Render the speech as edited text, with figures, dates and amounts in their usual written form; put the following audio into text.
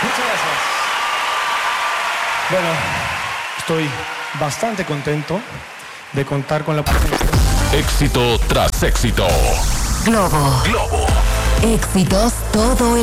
Muchas gracias. Bueno, estoy bastante contento de contar con la participación. Éxito tras éxito. Globo. Globo. Éxitos todo el